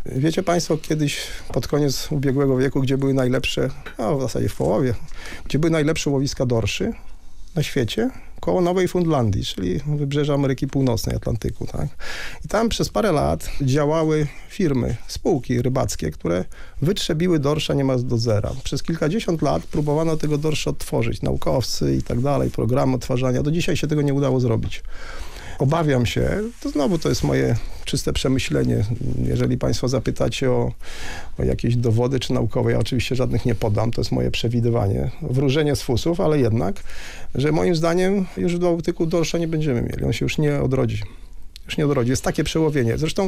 Wiecie państwo, kiedyś pod koniec ubiegłego wieku, gdzie były najlepsze, w zasadzie w połowie, gdzie były najlepsze łowiska dorszy na świecie? Koło Nowej Fundlandii, czyli wybrzeża Ameryki Północnej, Atlantyku, tak? I tam przez parę lat działały firmy, spółki rybackie, które wytrzebiły dorsza niemal do zera. Przez kilkadziesiąt lat próbowano tego dorsza odtworzyć, naukowcy i tak dalej, programy odtwarzania. Do dzisiaj się tego nie udało zrobić. Obawiam się, to jest moje czyste przemyślenie. Jeżeli państwo zapytacie o jakieś dowody czy naukowe, ja oczywiście żadnych nie podam, to jest moje przewidywanie. Wróżenie z fusów, ale jednak, że moim zdaniem już w Bałtyku dorsza nie będziemy mieli. On się już nie odrodzi. Jest takie przełowienie. Zresztą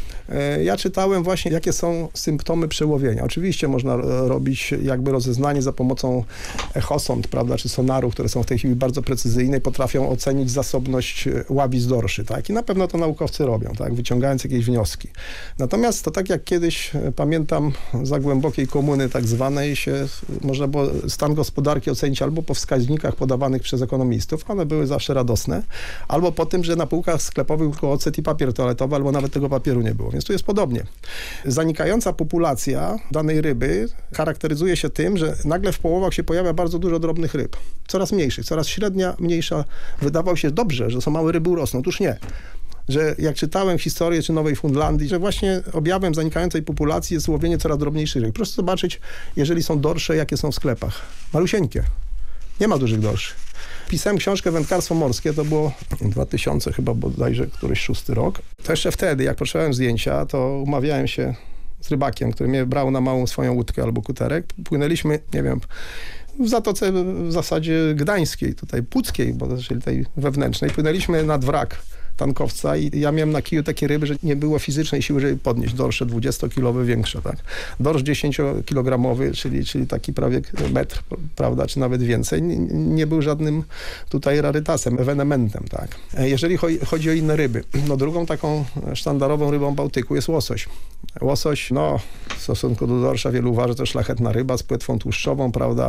ja czytałem właśnie, jakie są symptomy przełowienia. Oczywiście można robić jakby rozeznanie za pomocą echosond, prawda, czy sonaru, które są w tej chwili bardzo precyzyjne i potrafią ocenić zasobność ławic dorszy, tak? I na pewno to naukowcy robią, tak? Wyciągając jakieś wnioski. Natomiast to tak jak kiedyś, pamiętam, za głębokiej komuny tak zwanej można było stan gospodarki ocenić albo po wskaźnikach podawanych przez ekonomistów, one były zawsze radosne, albo po tym, że na półkach sklepowych tylko ocet i papier toaletowy, albo nawet tego papieru nie było. Więc tu jest podobnie. Zanikająca populacja danej ryby charakteryzuje się tym, że nagle w połowach się pojawia bardzo dużo drobnych ryb. Coraz mniejszych, coraz średnia, mniejsza. Wydawało się dobrze, że są małe ryby urosną. Otóż nie. Że jak czytałem historię czy Nowej Fundlandii, że właśnie objawem zanikającej populacji jest łowienie coraz drobniejszych ryb. Proszę zobaczyć, jeżeli są dorsze, jakie są w sklepach. Malusieńkie. Nie ma dużych dorszy. Pisałem książkę Wędkarstwo morskie, to było 2000 chyba bodajże któryś 6 rok. To jeszcze wtedy, jak potrzebowałem zdjęcia, to umawiałem się z rybakiem, który mnie brał na małą swoją łódkę albo kuterek. Płynęliśmy, nie wiem, w zatoce w zasadzie gdańskiej, tutaj puckiej, czyli tej wewnętrznej. Płynęliśmy nad wrak tankowca i ja miałem na kiju takie ryby, że nie było fizycznej siły, żeby podnieść dorsze 20-kilowe większe, tak. Dorsz 10-kilogramowy, czyli taki prawie metr, prawda, czy nawet więcej, nie był żadnym tutaj rarytasem, ewenementem, tak. Jeżeli chodzi o inne ryby, drugą taką sztandarową rybą Bałtyku jest łosoś. Łosoś, w stosunku do dorsza wielu uważa, to szlachetna ryba z płetwą tłuszczową, prawda,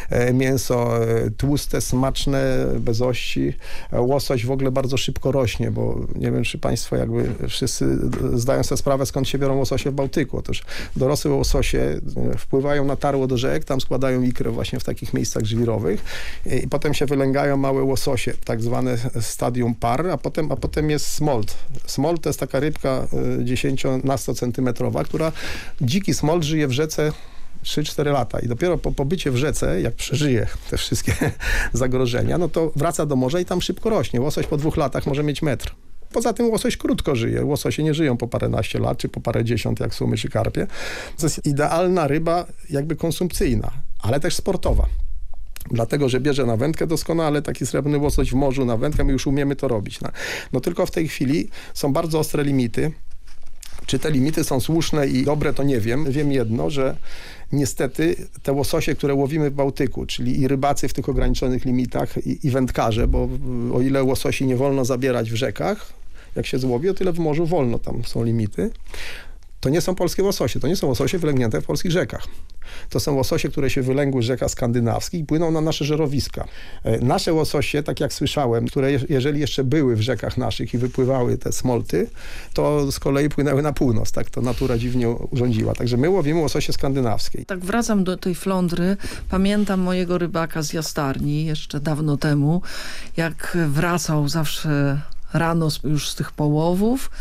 mięso tłuste, smaczne, bez ości. Łosoś w ogóle bardzo szybko rośnie, bo nie wiem, czy państwo jakby wszyscy zdają sobie sprawę, skąd się biorą łososie w Bałtyku. Otóż dorosłe łososie wpływają na tarło do rzek, tam składają ikrę właśnie w takich miejscach żwirowych i potem się wylęgają małe łososie, tak zwane stadium par, a potem jest smolt. Smolt to jest taka rybka 10-100 centymetrowa, która dziki smolt żyje w rzece 3-4 lata i dopiero po pobycie w rzece, jak przeżyje te wszystkie zagrożenia, to wraca do morza i tam szybko rośnie. Łosoś po 2 latach może mieć metr. Poza tym łosoś krótko żyje. Łososie nie żyją po paręnaście lat, czy po parędziesiąt, jak sumy czy karpie. To jest idealna ryba jakby konsumpcyjna, ale też sportowa. Dlatego, że bierze na wędkę doskonale, taki srebrny łosoś w morzu na wędkę, my już umiemy to robić. Tylko w tej chwili są bardzo ostre limity. Czy te limity są słuszne i dobre, to nie wiem. Wiem jedno, że niestety te łososie, które łowimy w Bałtyku, czyli i rybacy w tych ograniczonych limitach i wędkarze, bo o ile łososi nie wolno zabierać w rzekach, jak się złowi, o tyle w morzu wolno, tam są limity. To nie są polskie łososie, to nie są łososie wylęgnięte w polskich rzekach. To są łososie, które się wylęgły z rzekach skandynawskich i płyną na nasze żerowiska. Nasze łososie, tak jak słyszałem, które jeżeli jeszcze były w rzekach naszych i wypływały te smolty, to z kolei płynęły na północ. Tak to natura dziwnie urządziła. Także my łowimy łososie skandynawskie. Tak wracam do tej flądry. Pamiętam mojego rybaka z Jastarni jeszcze dawno temu, jak wracał zawsze rano już z tych połowów.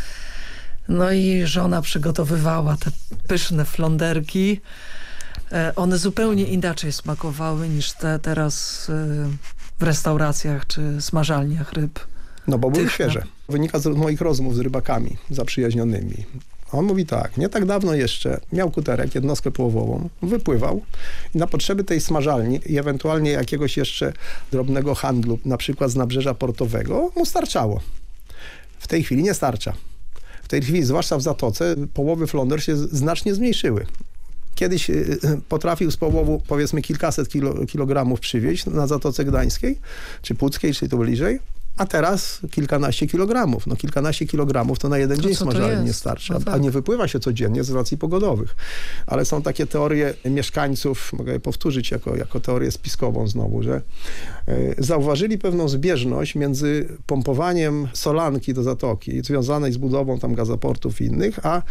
I żona przygotowywała te pyszne fląderki. One zupełnie inaczej smakowały niż te teraz w restauracjach czy smażalniach ryb. Bo były świeże. Wynika z moich rozmów z rybakami zaprzyjaźnionymi. On mówi tak, nie tak dawno jeszcze miał kuterek, jednostkę połowową, wypływał i na potrzeby tej smażalni i ewentualnie jakiegoś jeszcze drobnego handlu, na przykład z nabrzeża portowego, mu starczało. W tej chwili nie starcza. W tej chwili, zwłaszcza w Zatoce, połowy fląder się znacznie zmniejszyły. Kiedyś potrafił z połowu, powiedzmy, kilkaset kilogramów przywieźć na Zatoce Gdańskiej, czy Puckiej, czy tu bliżej, a teraz kilkanaście kilogramów. Kilkanaście kilogramów to na jeden dzień smażalni nie starczy, a nie wypływa się codziennie z racji pogodowych. Ale są takie teorie mieszkańców, mogę je powtórzyć jako teorię spiskową znowu, że zauważyli pewną zbieżność między pompowaniem solanki do zatoki, związanej z budową tam gazoportów i innych, a